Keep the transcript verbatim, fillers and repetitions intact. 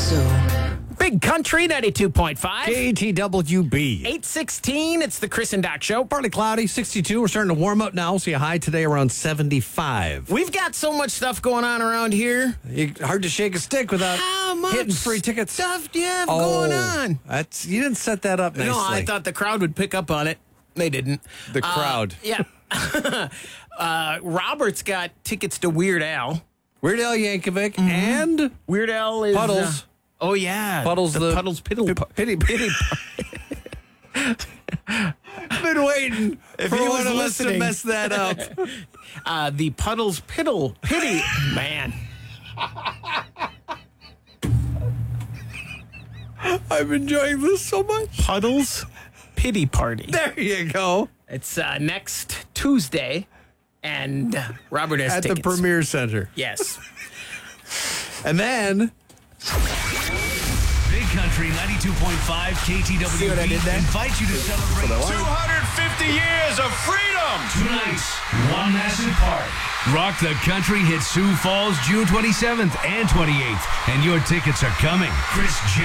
so. Big Country ninety-two point five. K T W B. eight sixteen, it's the Chris and Doc Show. Partly cloudy, sixty-two. We're starting to warm up now. See a high today around seventy-five. We've got so much stuff going on around here. You, hard to shake a stick without How much hitting free tickets. stuff do you have going on? That's you didn't set that up nicely. No, I thought the crowd would pick up on it. They didn't. The crowd. Uh, yeah. uh, Robert's got tickets to Weird Al. Weird Al Yankovic mm-hmm. and Weird Al is... Puddles. Uh, oh, yeah. Puddles. The, the Puddles Piddle. P- pity, pity. I've been waiting if for he one was of us listening. to mess that up. uh, the Puddles Piddle. Pity. Man. I'm enjoying this so much. Puddles Pity Party. There you go. It's uh, next Tuesday, and uh, Robert has At tickets. the Premier Center. Yes. And then... Big Country ninety-two point five K T W B See what I did there? invites you to celebrate two hundred fifty years of freedom. tonight's one massive party. Rock the Country hits Sioux Falls June twenty-seventh and twenty-eighth, and your tickets are coming. Chris J.